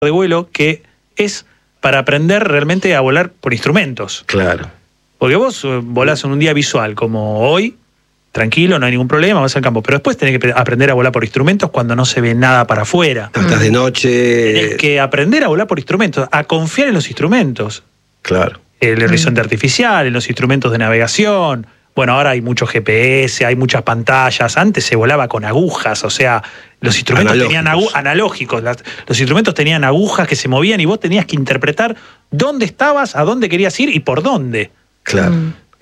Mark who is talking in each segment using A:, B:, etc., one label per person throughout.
A: de vuelo que es para aprender realmente a volar por instrumentos.
B: Claro.
A: Porque vos volás en un día visual como hoy, tranquilo, no hay ningún problema, vas al campo. Pero después tenés que aprender a volar por instrumentos cuando no se ve nada para afuera.
B: Estás de noche.
A: Tenés que aprender a volar por instrumentos, a confiar en los instrumentos.
B: Claro.
A: El horizonte artificial, en los instrumentos de navegación. Bueno, ahora hay mucho GPS, hay muchas pantallas. Antes se volaba con agujas, o sea, los instrumentos tenían analógicos. Los instrumentos tenían agujas que se movían y vos tenías que interpretar dónde estabas, a dónde querías ir y por dónde.
B: Claro.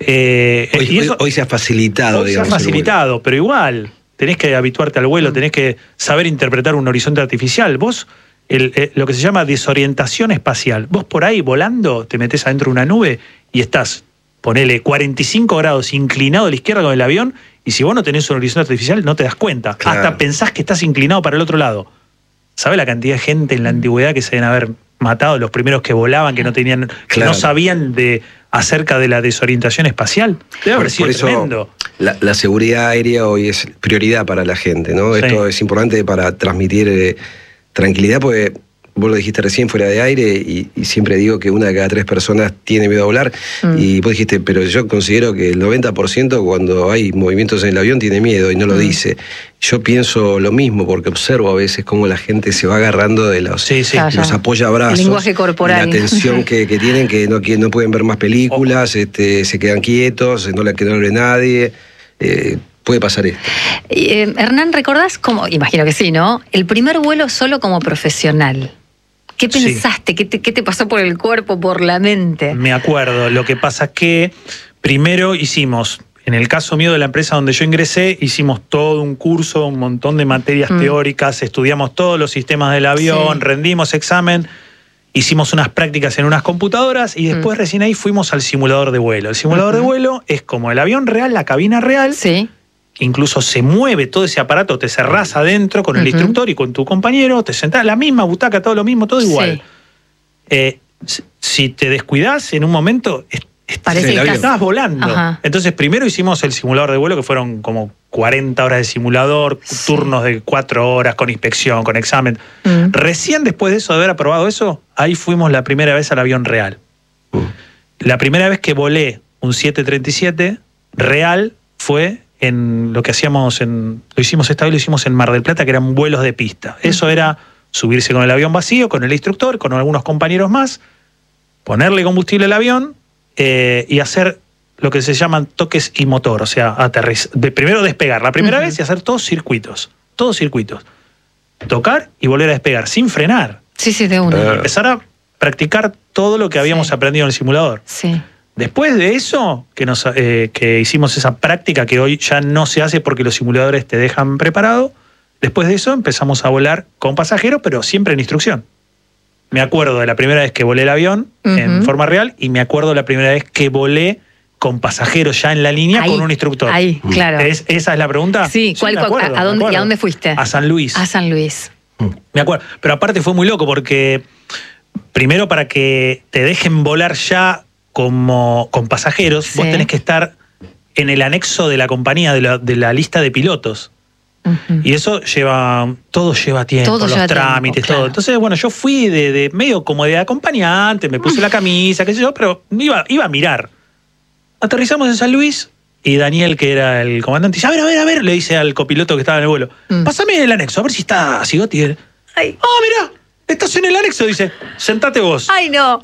B: Hoy se ha facilitado,
A: digamos. Se ha facilitado, pero igual tenés que habituarte al vuelo, tenés que saber interpretar un horizonte artificial. Vos, lo que se llama desorientación espacial. Vos por ahí volando, te metés adentro de una nube y estás, ponele 45 grados inclinado a la izquierda con el avión, y si vos no tenés un horizonte artificial no te das cuenta. Claro. Hasta pensás que estás inclinado para el otro lado. ¿Sabés la cantidad de gente en la antigüedad que se deben haber matado? Los primeros que volaban, que no tenían, claro, que no sabían acerca de la desorientación espacial. Debe haber sido tremendo.
B: La seguridad aérea hoy es prioridad para la gente, ¿no? Sí. Esto es importante para transmitir tranquilidad, porque vos lo dijiste recién fuera de aire y siempre digo que una de cada 3 personas tiene miedo a volar. Y vos dijiste, pero yo considero que el 90% cuando hay movimientos en el avión tiene miedo y no lo dice. Yo pienso lo mismo porque observo a veces cómo la gente se va agarrando de los apoyabrazos.
C: El lenguaje corporal.
B: La tensión que tienen, que no pueden ver más películas, se quedan quietos, que no le ve nadie. Puede pasar esto.
C: Hernán, ¿recordás cómo? Imagino que sí, ¿no? El primer vuelo solo como profesional. ¿Qué pensaste? Sí. ¿Qué te pasó por el cuerpo, por la mente?
A: Me acuerdo. Lo que pasa es que primero hicimos, en el caso mío de la empresa donde yo ingresé, hicimos todo un curso, un montón de materias teóricas, estudiamos todos los sistemas del avión, rendimos examen, hicimos unas prácticas en unas computadoras y después recién ahí fuimos al simulador de vuelo. El simulador de vuelo es como el avión real, la cabina real. Sí. Incluso se mueve todo ese aparato, te cerrás adentro con el instructor y con tu compañero, te sentás en la misma butaca, todo lo mismo, todo igual. Si te descuidás en un momento,
C: parece que
A: estás volando. Ajá. Entonces primero hicimos el simulador de vuelo, que fueron como 40 horas de simulador, turnos de 4 horas con inspección, con examen. Recién después de eso, de haber aprobado eso, ahí fuimos la primera vez al avión real. La primera vez que volé un 737 real fue en lo que hacíamos lo hicimos esta vez, lo hicimos en Mar del Plata, que eran vuelos de pista. Eso era subirse con el avión vacío, con el instructor, con algunos compañeros más, ponerle combustible al avión y hacer lo que se llaman toques y motor, o sea, primero despegar la primera vez y hacer todos circuitos. Tocar y volver a despegar, sin frenar.
C: Sí, de una.
A: Empezar a practicar todo lo que habíamos aprendido en el simulador.
C: Sí.
A: Después de eso, que hicimos esa práctica que hoy ya no se hace porque los simuladores te dejan preparado, después de eso empezamos a volar con pasajeros, pero siempre en instrucción. Me acuerdo de la primera vez que volé el avión en forma real y me acuerdo de la primera vez que volé con pasajeros ya en la línea con un instructor.
C: Ahí, claro.
A: ¿Esa es la pregunta?
C: Sí,
A: ¿Y
C: a dónde fuiste?
A: A San Luis.
C: A San Luis.
A: Me acuerdo. Pero aparte fue muy loco porque primero para que te dejen volar ya con pasajeros, vos tenés que estar en el anexo de la compañía, de la lista de pilotos. Y eso todo lleva tiempo, los trámites, todo. Entonces, bueno, yo fui de medio como de acompañante, me puse la camisa, qué sé yo, pero iba a mirar. Aterrizamos en San Luis y Daniel, que era el comandante, dice, a ver, le dice al copiloto que estaba en el vuelo, pásame el anexo, a ver si está Sigotti. Mirá, estás en el anexo, dice, sentate vos.
C: ¡Ay, no!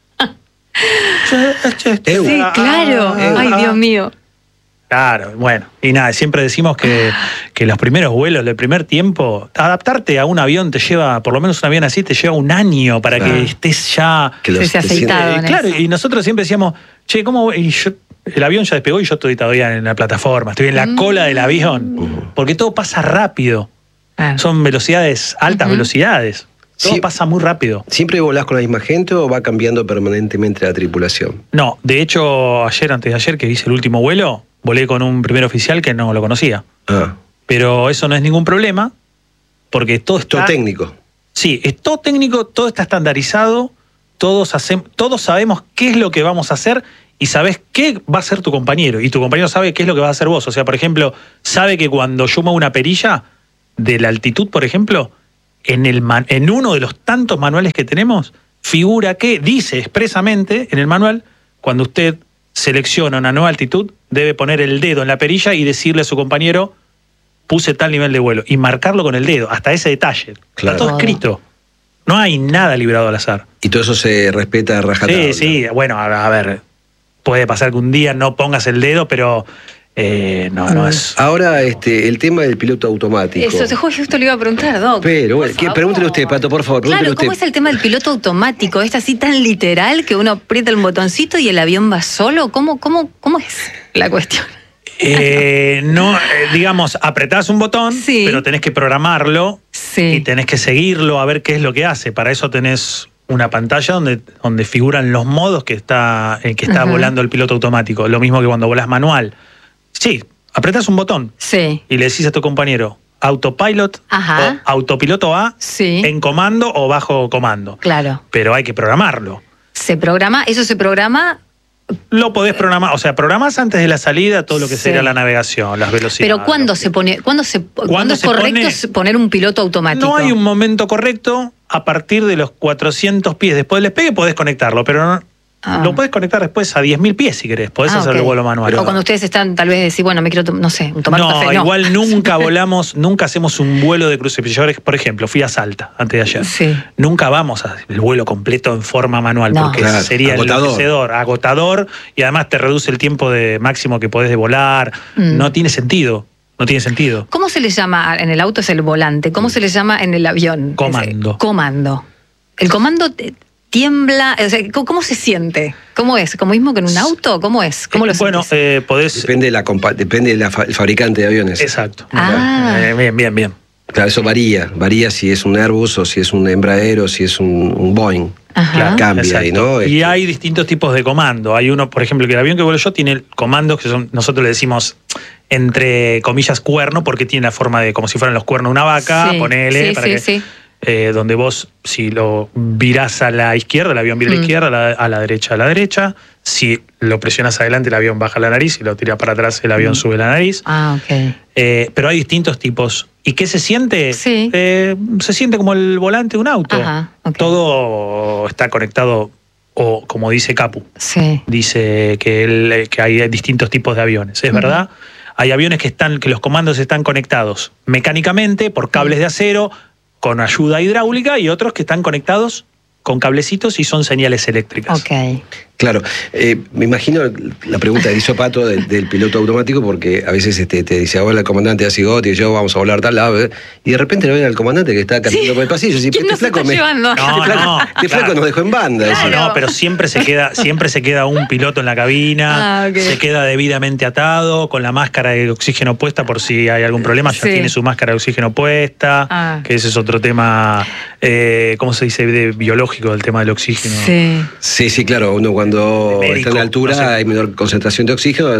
C: Sí, claro. Ay, Dios mío.
A: Claro, bueno. Y nada, siempre decimos que los primeros vuelos, del primer tiempo, adaptarte a un avión te lleva, por lo menos un avión así, te lleva un año para que estés ya...
C: aceitado.
A: Claro, y nosotros siempre decíamos, che, ¿cómo...? Y el avión ya despegó y yo estoy todavía en la plataforma, estoy en la cola del avión, porque todo pasa rápido. Son velocidades, altas velocidades. Todo pasa muy rápido.
B: ¿Siempre volás con la misma gente o va cambiando permanentemente la tripulación?
A: No, de hecho, antes de ayer, que hice el último vuelo, volé con un primer oficial que no lo conocía. Pero eso no es ningún problema, porque todo está...
B: Todo técnico.
A: Sí, es todo técnico, todo está estandarizado, todos sabemos qué es lo que vamos a hacer y sabés qué va a hacer tu compañero. Y tu compañero sabe qué es lo que va a hacer vos. O sea, por ejemplo, sabe que cuando yo muevo una perilla de la altitud, por ejemplo, en uno de los tantos manuales que tenemos, figura que dice expresamente en el manual, cuando usted selecciona una nueva altitud, debe poner el dedo en la perilla y decirle a su compañero, puse tal nivel de vuelo, y marcarlo con el dedo, hasta ese detalle.
B: Claro.
A: Está todo escrito. No hay nada librado al azar.
B: Y todo eso se respeta a rajatabla.
A: Sí, bueno, a ver, puede pasar que un día no pongas el dedo, pero no es...
B: Ahora, el tema del piloto automático.
C: Eso, justo le iba a preguntar, Doc.
B: Pero, bueno, pregúntele usted, Pato, por favor.
C: Claro, ¿cómo es el tema del piloto automático? ¿Es así tan literal que uno aprieta un botoncito y el avión va solo? ¿Cómo es la cuestión?
A: Digamos, apretás un botón, pero tenés que programarlo y tenés que seguirlo a ver qué es lo que hace. Para eso tenés una pantalla donde figuran los modos que está volando el piloto automático. Lo mismo que cuando volás manual. Sí, apretás un botón y le decís a tu compañero autopilot o autopiloto A en comando o bajo comando.
C: Claro.
A: Pero hay que programarlo.
C: ¿Eso se programa?
A: Lo podés programar, o sea, programás antes de la salida todo lo que sería la navegación, las velocidades.
C: Pero ¿cuándo es correcto poner un piloto automático?
A: No hay un momento correcto. A partir de los 400 pies después del despegue podés conectarlo, pero lo podés conectar después a 10.000 pies si querés. Podés hacer el vuelo manual.
C: O cuando ustedes están, tal vez decir, bueno, me quiero, tomar un café.
A: No, igual nunca volamos, nunca hacemos un vuelo de cruce. Yo, por ejemplo, fui a Salta antes de ayer. Sí. Nunca vamos a el vuelo completo en forma manual, porque sería agotador, y además te reduce el tiempo de máximo que podés de volar. No tiene sentido. No tiene sentido.
C: ¿Cómo se le llama? En el auto es el volante. ¿Cómo se le llama en el avión?
A: Comando.
C: Comando. El comando tiembla. O sea, ¿cómo se siente? ¿Cómo es? ¿Como mismo que en un auto? ¿Cómo es? ¿Cómo lo sientes?
B: Podés... Depende del fabricante de aviones.
A: Exacto. Bien.
B: Claro, eso varía. Varía si es un Airbus o si es un Embraer o si es un Boeing.
C: Claro,
B: cambia ahí, ¿no?
A: Y hay distintos tipos de comando. Hay uno, por ejemplo, que el avión que vuelo yo tiene comandos que nosotros le decimos entre comillas cuerno, porque tiene la forma de como si fueran los cuernos de una vaca, ponele, donde vos, si lo virás a la izquierda, el avión vira a la izquierda, a la derecha. Si lo presionas adelante, el avión baja la nariz, si lo tiras para atrás, el avión sube la nariz. Pero hay distintos tipos. ¿Y qué se siente? Se siente como el volante de un auto. Todo está conectado, o como dice Capu, dice que hay distintos tipos de aviones. ¿Es verdad? Hay aviones que los comandos están conectados mecánicamente por cables de acero, con ayuda hidráulica, y otros que están conectados con cablecitos y son señales eléctricas.
B: Claro, me imagino la pregunta que hizo Pato del piloto automático, porque a veces te dice, hola, el comandante Asigotti, y yo vamos a volar tal lado, y de repente lo ven al comandante que está caminando por el pasillo, y
C: ¿quién nos está llevando?
B: Este flaco nos dejó en banda.
A: No, pero siempre se queda un piloto en la cabina, se queda debidamente atado, con la máscara de oxígeno puesta por si hay algún problema, ya tiene su máscara de oxígeno puesta, que ese es otro tema, ¿cómo se dice? Biológico, del tema del oxígeno.
B: Sí, claro, uno cuando está en altura hay menor concentración de oxígeno,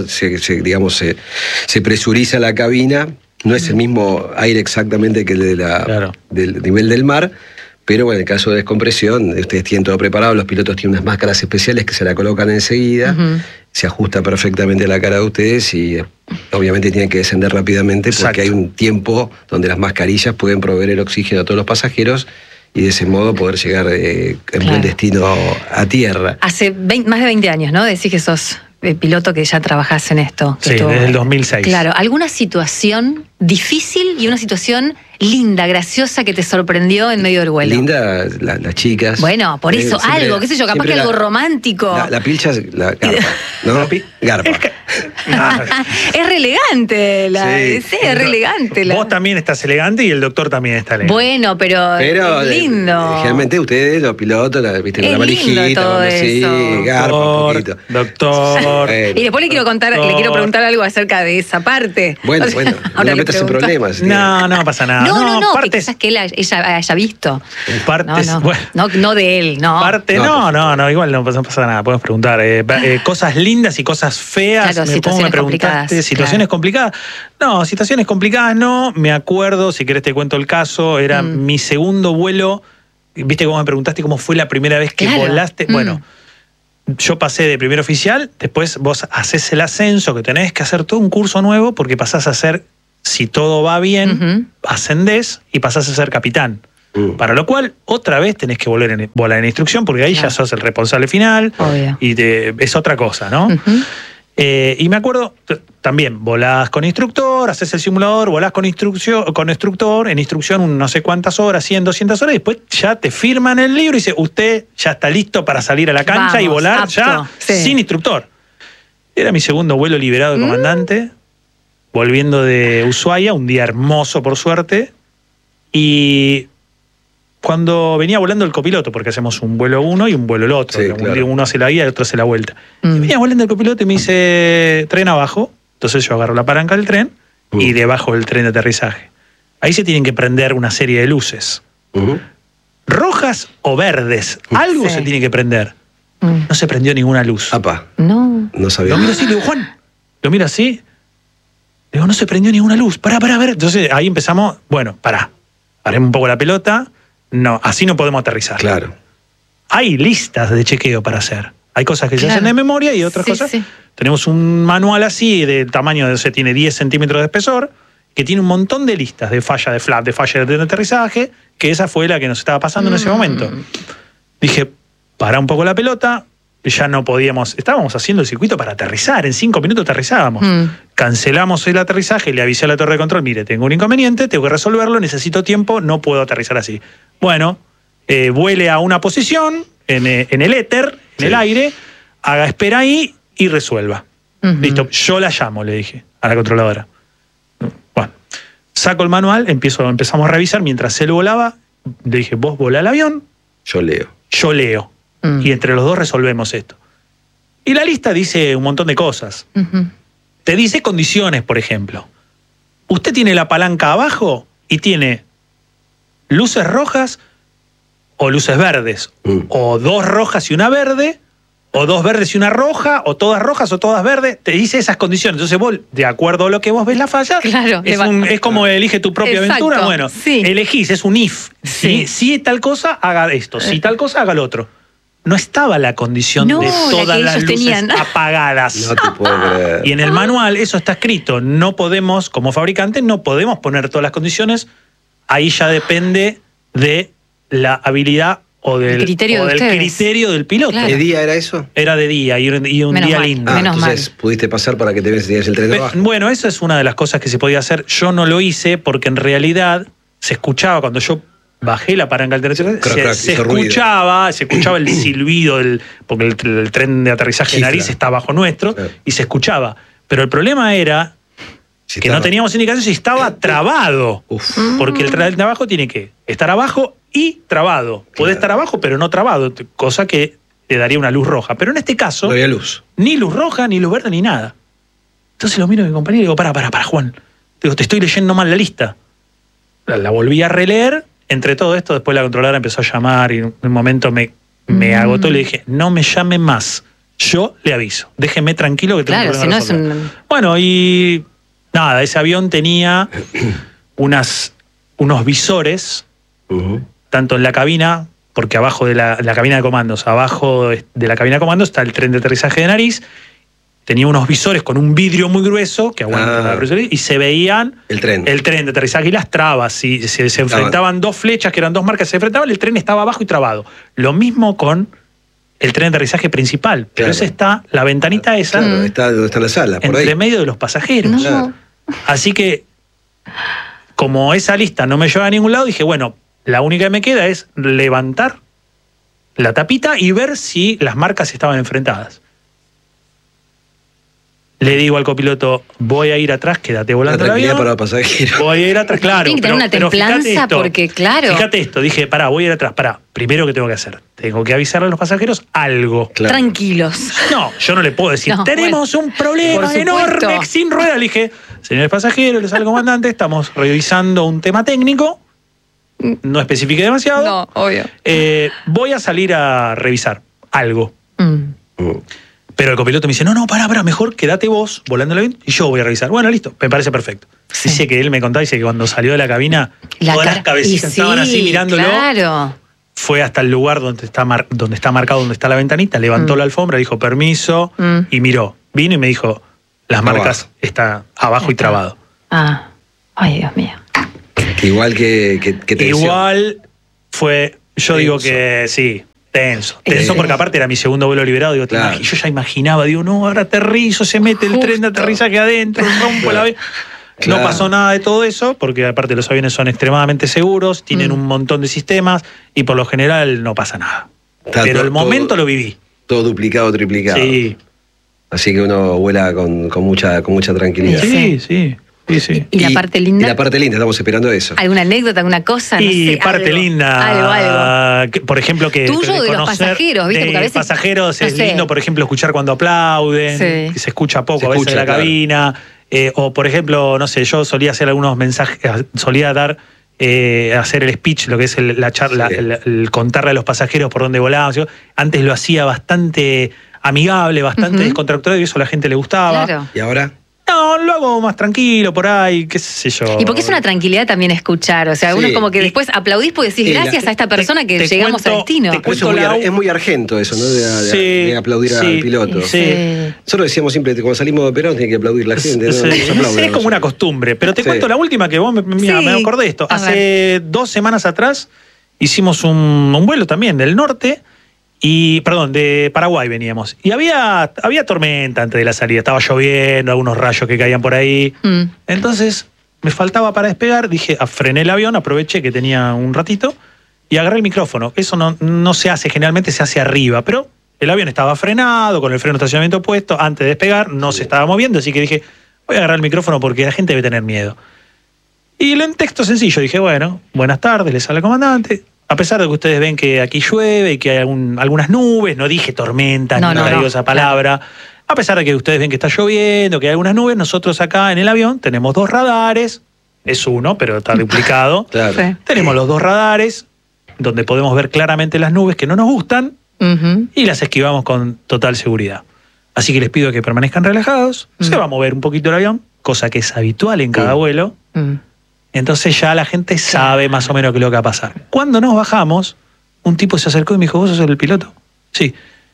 B: se presuriza la cabina, no es el mismo aire exactamente que el del nivel del mar, pero en el caso de descompresión, ustedes tienen todo preparado, los pilotos tienen unas máscaras especiales que se la colocan enseguida, se ajusta perfectamente a la cara de ustedes y obviamente tienen que descender rápidamente porque hay un tiempo donde las mascarillas pueden proveer el oxígeno a todos los pasajeros y de ese modo poder llegar en buen destino a tierra.
C: Hace más de 20 años, ¿no? Decís que sos piloto, que ya trabajás en esto.
A: Sí, desde el 2006.
C: Claro, ¿alguna situación difícil y una situación linda, graciosa, que te sorprendió en medio del vuelo?
B: Linda, las chicas.
C: Bueno, por eso algo, qué sé yo, capaz que algo romántico.
B: La pilcha es la garpa, ¿no? Garpa.
C: Es re elegante. Es re elegante.
A: Vos también estás elegante y el doctor también está elegante.
C: Bueno, pero es lindo.
B: Generalmente ustedes, los pilotos, viste, con la valijita,
C: todo eso.
B: Garpa un poquito.
A: Doctor.
C: Y después le quiero preguntar algo acerca de esa parte.
B: Bueno, no me metas en problemas.
A: No pasa nada.
C: No, quizás que ella haya visto. No de él, no.
A: Igual no pasa nada, podemos preguntar. Cosas lindas y cosas feas.
C: Claro, situaciones complicadas.
A: ¿Situaciones complicadas? No, situaciones complicadas no. Me acuerdo, si querés te cuento el caso, era mi segundo vuelo. Viste cómo me preguntaste cómo fue la primera vez que volaste. Bueno, yo pasé de primer oficial, después vos haces el ascenso, que tenés que hacer todo un curso nuevo porque pasás a ser, si todo va bien, ascendés y pasás a ser capitán. Para lo cual, otra vez tenés que volar en instrucción, porque ahí ya sos el responsable final.
C: Obvio.
A: Y es otra cosa, ¿no? Y me acuerdo, también, volás con instructor, haces el simulador, volás con instructor, en instrucción no sé cuántas horas, 100, 200 horas, y después ya te firman el libro y dice, usted ya está listo para salir a la cancha y volar apto, ya sin instructor. Era mi segundo vuelo liberado de comandante, volviendo de Ushuaia, un día hermoso por suerte, y cuando venía volando el copiloto, porque hacemos un vuelo uno y un vuelo el otro, claro. Uno hace la guía y el otro hace la vuelta. Y venía volando el copiloto y me dice, tren abajo, entonces yo agarro la palanca del tren y debajo del tren de aterrizaje. Ahí se tienen que prender una serie de luces. Rojas o verdes, algo se tiene que prender. No se prendió ninguna luz.
B: Apa.
C: No
B: sabía.
A: Lo miro así, le digo, Juan, lo miro así, le digo, no se prendió ninguna luz, pará, a ver. Entonces ahí empezamos, bueno, paremos un poco la pelota, no, así no podemos aterrizar.
B: Claro.
A: Hay listas de chequeo para hacer. Hay cosas que se hacen de memoria y otras cosas. Sí. Tenemos un manual así, de tamaño, tiene 10 centímetros de espesor, que tiene un montón de listas de falla de flap, de falla de aterrizaje, que esa fue la que nos estaba pasando en ese momento. Dije, para un poco la pelota, ya no podíamos, estábamos haciendo el circuito para aterrizar, en 5 minutos aterrizábamos. Cancelamos el aterrizaje, le avisé a la torre de control, mire, tengo un inconveniente, tengo que resolverlo, necesito tiempo, no puedo aterrizar así. Bueno, vuele a una posición, en el éter, en el aire, haga espera ahí y resuelva. Listo, yo la llamo, le dije a la controladora. Bueno, saco el manual, empezamos a revisar, mientras él volaba, le dije, vos volá el avión.
B: Yo leo.
A: Y entre los dos resolvemos esto. Y la lista dice un montón de cosas. Te dice condiciones, por ejemplo. Usted tiene la palanca abajo y tiene luces rojas o luces verdes. O 2 rojas y una verde, o 2 verdes y una roja, o todas rojas o todas verdes. Te dice esas condiciones. Entonces vos, de acuerdo a lo que vos ves la falla, es como elige tu propia aventura. Bueno, elegís, es un if. Si tal cosa, haga esto. Si tal cosa, haga lo otro. No estaba la condición de todas las luces apagadas.
B: No te puedo creer.
A: Y en el manual eso está escrito. No podemos, como fabricante, no podemos poner todas las condiciones. Ahí ya depende de la habilidad o del criterio del piloto.
B: Claro. ¿De día era eso?
A: Era de día y un día lindo.
B: Entonces pudiste pasar para que te veas si tenías el tren abajo.
A: Bueno, esa es una de las cosas que se podía hacer. Yo no lo hice porque en realidad se escuchaba cuando yo bajé la palanca del tren, se escuchaba el silbido, porque el tren de aterrizaje de nariz está bajo nuestro, y se escuchaba. Pero el problema era que no teníamos indicación si estaba trabado. Porque el tren de abajo tiene que estar abajo y trabado. Puede estar abajo, pero no trabado, cosa que le daría una luz roja. Pero en este caso,
B: no había luz.
A: Ni luz roja, ni luz verde, ni nada. Entonces lo miro a mi compañero y digo, para, Juan. Digo, te estoy leyendo mal la lista. La volví a releer. Entre todo esto, después la controladora empezó a llamar y en un momento me agotó y le dije, no me llame más, yo le aviso, déjeme tranquilo que tengo un problema.
C: Si no es
A: Bueno, y nada, ese avión tenía unos visores, tanto en la cabina, porque abajo de la cabina de comandos, abajo de la cabina de comandos está el tren de aterrizaje de nariz. Tenía unos visores con un vidrio muy grueso que aguanta la presión y se veían el tren de aterrizaje y las trabas. Y se enfrentaban 2 flechas, que eran 2 marcas, se enfrentaban, el tren estaba abajo y trabado. Lo mismo con el tren de aterrizaje principal. Pero esa está, la ventanita esa,
B: está donde está la sala, por
A: entre
B: ahí.
A: medio de los pasajeros. Así que, como esa lista no me lleva a ningún lado, dije, bueno, la única que me queda es levantar la tapita y ver si las marcas estaban enfrentadas. Le digo al copiloto, voy a ir atrás, quédate volando el avión.
B: Para pasajeros.
A: Voy a ir atrás, claro.
C: Tiene que tener una templanza porque, claro.
A: Fíjate esto, dije, voy a ir atrás, primero, ¿qué tengo que hacer? Tengo que avisarle a los pasajeros algo.
C: Claro. Tranquilos.
A: No, yo no le puedo decir, tenemos un problema enorme sin ruedas. Le dije, señores pasajeros, les al comandante, estamos revisando un tema técnico. No especifique demasiado.
C: No, obvio.
A: Voy a salir a revisar algo. Pero el copiloto me dice, no, pará, mejor quédate vos volando el avión y yo voy a revisar. Bueno, listo, me parece perfecto. Dice que él me contaba, dice que cuando salió de la cabina, todas las cabecitas estaban así mirándolo.
C: Claro.
A: Fue hasta el lugar donde está marcado, donde está la ventanita, levantó la alfombra, dijo permiso y miró. Vino y me dijo, las marcas están abajo y trabado.
C: Ay, Dios mío.
B: Igual que te
A: Igual Yo digo que sí, tenso porque aparte era mi segundo vuelo liberado, digo,
B: Claro.
A: yo ya imaginaba, digo, no, ahora aterrizo, se mete el tren de aterrizaje adentro, rompo el avión.
B: Claro.
A: No pasó nada de todo eso, porque aparte los aviones son extremadamente seguros, tienen un montón de sistemas y por lo general no pasa nada.
B: Está
A: Pero el momento
B: todo,
A: lo viví.
B: Todo duplicado, triplicado.
A: Sí.
B: Así que uno vuela con mucha tranquilidad.
A: Sí.
C: ¿Y la parte linda?
B: Y la parte linda, estamos esperando eso.
C: ¿Alguna anécdota, alguna cosa? No
A: Y
C: sé,
A: parte
C: algo.
A: linda,
C: Algo.
A: por ejemplo, que
C: Tuyo
A: de
C: de los
A: conocer
C: pasajeros, ¿viste? Porque a
A: de
C: veces,
A: pasajeros
C: no
A: es
C: sé.
A: lindo, por ejemplo, escuchar cuando aplauden,
C: Sí.
A: que se escucha poco
B: Se
A: a veces
B: escucha,
A: en la
B: claro.
A: cabina. O, por ejemplo, no sé, yo solía hacer algunos mensajes, solía dar, hacer el speech, lo que es la charla,
B: Sí.
A: el contarle a los pasajeros por dónde volábamos. Antes lo hacía bastante amigable, bastante descontracturado y eso a la gente le gustaba.
C: Claro.
B: ¿Y ahora?
A: No, lo hago más tranquilo por ahí, qué sé yo.
C: Y porque es una tranquilidad también escuchar, o sea,
B: Sí.
C: uno es como que
A: Y-
C: después aplaudís porque decís gracias a esta persona que
A: te
C: llegamos
A: cuento-
C: al destino.
A: te
B: Por eso
A: cuento
B: es muy argento eso, ¿no? De aplaudir
A: sí,
B: al piloto.
A: sí.
B: Nosotros decíamos siempre que cuando salimos de Perón tiene que aplaudir la gente.
A: Sí,
B: ¿no? Nos
A: no sé,
B: aplauden
A: es como una costumbre. Pero te
B: Sí.
A: cuento la última que vos mira,
C: Sí.
A: me acordé de esto.
C: A
A: Hace 2 semanas atrás hicimos un vuelo también del norte. De Paraguay veníamos. Y había tormenta antes de la salida. Estaba lloviendo, algunos rayos que caían por ahí. Entonces, me faltaba para despegar. Dije, frené el avión, aproveché que tenía un ratito y agarré el micrófono. Eso no se hace, generalmente se hace arriba, pero el avión estaba frenado, con el freno de estacionamiento puesto. Antes de despegar, no se estaba moviendo, así que dije, voy a agarrar el micrófono porque la gente debe tener miedo. Y en texto sencillo dije, bueno, buenas tardes, les habla el comandante. A pesar de que ustedes ven que aquí llueve y que hay algunas nubes, no dije tormenta,
C: No,
A: nunca
C: no,
A: digo esa palabra. A pesar de que ustedes ven que está lloviendo, que hay algunas nubes, nosotros acá en el avión tenemos 2 radares, es uno, pero está duplicado.
B: Claro.
C: Sí.
A: Tenemos los 2 radares, donde podemos ver claramente las nubes que no nos gustan
C: Ujú.
A: y las esquivamos con total seguridad. Así que les pido que permanezcan relajados, se va a mover un poquito el avión, cosa que es habitual en cada vuelo.
C: Mm.
A: Entonces ya la gente sabe más o menos qué es lo que va a pasar. Cuando nos bajamos, un tipo se acercó y me dijo, ¿vos sos el piloto? Sí.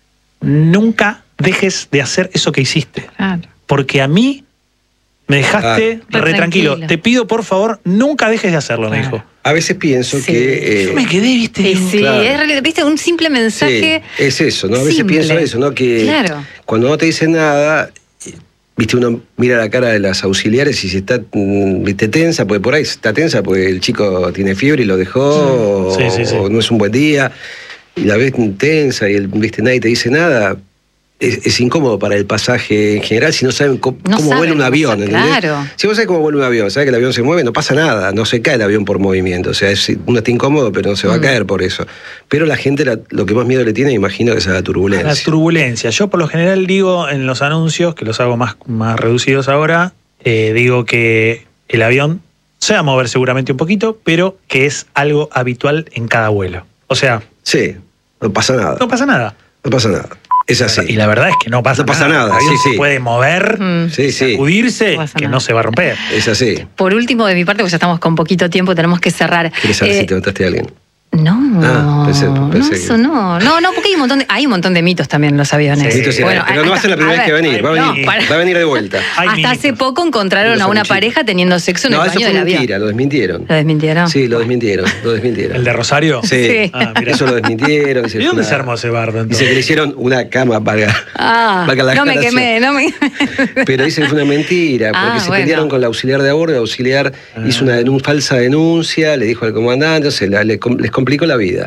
A: Nunca dejes de hacer eso que hiciste.
C: Claro.
A: Porque a mí me dejaste
C: Re
A: re tranquilo.
C: tranquilo.
A: Te pido, por favor, nunca dejes de hacerlo, me
C: Claro.
A: dijo.
B: A veces pienso
C: Sí.
B: que...
A: Yo me quedé, viste.
C: Sí,
A: digo,
C: sí,
B: claro.
C: viste, un simple mensaje.
B: Sí, es eso, ¿no? A veces
C: simple.
B: pienso eso, ¿no? Que
C: Claro.
B: cuando no te dicen nada, viste, uno mira la cara de las auxiliares y si está viste, tensa, porque por ahí está tensa, porque el chico tiene fiebre y lo dejó,
A: Sí, sí, sí.
B: o no es un buen día, y la ves tensa y viste, nadie te dice nada. Es incómodo para el pasaje en general si no saben cómo
C: saben
B: vuela un
C: cómo
B: avión,
C: se-
B: ¿entendés?
C: claro.
B: Si vos sabés cómo vuela un avión, sabés que el avión se mueve, no pasa nada, no se cae el avión por movimiento. O sea, uno está incómodo, pero no se va a caer por eso. Pero la gente lo que más miedo le tiene, imagino, es a la turbulencia.
A: La turbulencia. Yo por lo general digo en los anuncios, que los hago más reducidos ahora, digo que el avión se va a mover seguramente un poquito, pero que es algo habitual en cada vuelo. O sea,
B: Sí, no pasa nada.
A: no pasa nada.
B: No pasa nada. Es así.
A: Y la verdad es que no pasa,
B: No pasa nada,
A: El avión
B: sí,
A: se
B: sí.
A: puede mover,
B: Sí, sí.
A: sacudirse,
C: No pasa
A: que
C: nada.
A: no se va a romper.
B: Es así.
C: Por último, de mi parte, porque ya estamos con poquito tiempo, tenemos que cerrar.
B: ¿Quieres saber si te mataste a alguien?
C: No,
B: Ah, pensé
C: no,
B: que-
C: eso no, porque hay un montón de mitos también en los aviones.
A: Sí,
B: Esto sí,
C: Bueno,
B: pero no va a ser la primera vez que va a venir. Va a
C: no,
B: venir,
C: para-
B: va a venir de vuelta.
A: Hay
C: hasta
A: mitos.
C: hace poco encontraron
B: Los
C: a una
B: sanguchitos.
C: pareja teniendo sexo en
B: No,
C: el
B: eso
C: baño
B: fue
C: del avión.
B: mentira, lo desmintieron.
C: ¿Lo desmintieron?
B: Sí, lo desmintieron.
A: ¿El de Rosario?
B: Sí.
C: Sí.
A: Ah, mirá.
B: Eso lo desmintieron.
A: ¿Y dónde se armó ese bardo
B: Dice
A: entonces?
B: que le hicieron una cama para
C: Ah,
B: la
C: no me
B: aclaración.
C: quemé, no me
B: Pero dice que fue una mentira, porque
C: Ah,
B: se
C: bueno.
B: pelearon con la auxiliar de a bordo, el auxiliar hizo una falsa denuncia, le dijo al comandante, les complicó la vida.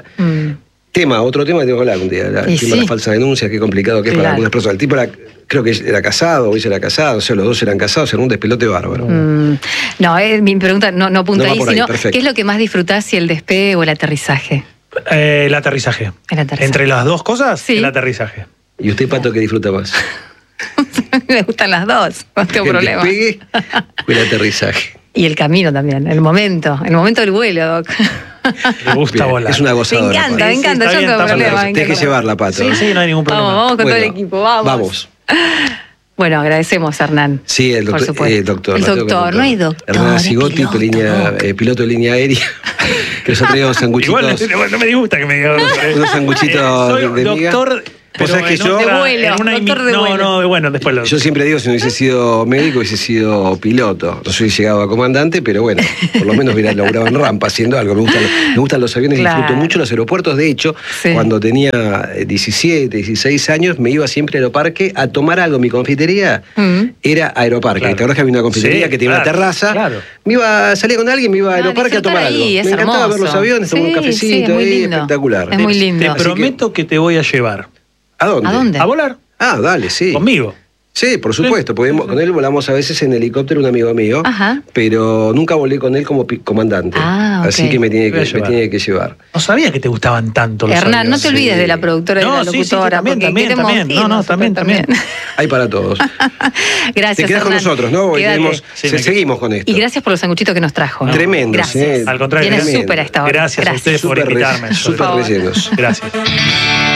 B: Otro tema que tengo que hablar un día, el tema de
C: sí.
B: la falsa denuncia, qué complicado que es para
C: Claro.
B: algunas personas. El tipo creo que era casado, o ella era casada, o sea, los dos eran casados, era un despelote bárbaro.
C: No, mi pregunta no apunta
B: No va
C: ahí,
B: por ahí,
C: sino
B: perfecto.
C: ¿qué es lo que más disfrutás, si el despegue o el aterrizaje?
A: El aterrizaje.
C: El aterrizaje.
A: Entre las dos cosas,
C: Sí.
A: el aterrizaje.
B: ¿Y usted, Pato, qué disfruta más?
C: Me gustan las dos, no tengo
B: ¿El
C: problema.
B: despegue o el aterrizaje?
C: Y el camino también, el momento del vuelo, Doc.
A: Me gusta
B: Bien,
A: volar.
B: es una gozadora.
C: Me encanta,
B: Pato.
C: me encanta,
A: está
C: yo
A: bien,
C: no tengo
A: está bien.
C: problema. me
B: Tienes que
C: encanta.
B: llevarla, Pato.
A: Sí, sí, no hay ningún problema.
C: Vamos con todo el
B: Bueno,
C: equipo, vamos.
B: Vamos.
C: Bueno, agradecemos, Hernán.
B: Sí, el
C: Por
B: doctor.
C: supuesto.
B: Doctor
C: El
B: Mateo,
C: doctor, no hay doctor.
B: Hernán
C: es
B: Sigotti,
C: piloto.
B: piloto de línea aérea, que nos ha traído sanguchitos.
A: Igual no me disgusta que me diga
B: Unos sanguchitos
A: soy
B: de miga.
A: doctor
B: Vos sabés que yo...
C: De vuelo, doctor de vuelo.
A: No, bueno, después lo...
B: Yo siempre digo, si no hubiese sido médico, hubiese sido piloto. No soy llegado a comandante, pero bueno, por lo menos hubiera logrado en rampa haciendo algo. Me gustan los aviones,
C: Claro.
B: disfruto mucho los aeropuertos. De hecho, cuando tenía 17, 16 años, me iba siempre a Aeroparque a tomar algo. Mi confitería era Aeroparque.
A: Claro.
B: ¿Te acordás que había una confitería que tenía una terraza?
A: Claro.
B: Salía con alguien, me iba a Aeroparque a tomar algo.
C: ahí,
B: Me
C: es
B: encantaba
C: hermoso.
B: ver los aviones, tomar un
C: Sí,
B: cafecito
C: es muy
B: ahí,
C: lindo.
B: espectacular.
C: Es muy lindo.
A: Te
C: Así
A: prometo que te voy a llevar.
B: ¿A dónde?
C: ¿A dónde?
A: A volar.
B: Ah, dale, sí.
A: Conmigo.
B: Sí, por supuesto. Con él volamos a veces en helicóptero, un amigo mío,
C: Ajá.
B: pero nunca volé con él como comandante.
C: Ah, ok.
B: Así que me tiene
A: Te voy a
B: me
A: llevar.
B: tiene que llevar.
A: No sabía que te gustaban tanto los
C: Hernán, no
A: aviones.
C: te olvides
B: Sí.
C: de la productora y de la
A: No, sí,
C: locutora.
A: también,
C: porque
A: también,
C: queremos
A: también.
C: irnos,
A: No, también,
C: también.
B: Hay para todos.
C: Gracias,
B: Te quedás con
C: Hernán.
B: nosotros, ¿no? Hoy
C: Quédate.
B: tenemos,
A: Sí,
B: seguimos con esto.
C: Y gracias por los sanguchitos que nos trajo.
B: Tremendos,
C: Gracias.
A: Al contrario,
C: Viene
B: tremendo.
C: súper a esta hora.
A: Gracias a ustedes por
B: Súper
A: invitarme.
B: súper rellenos.
A: Gracias.